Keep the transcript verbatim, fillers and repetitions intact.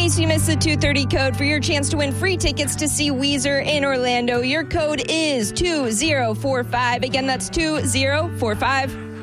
case you missed the two thirty code for your chance to win free tickets to see Weezer in Orlando, your code is two zero four five. Again, that's two zero four five.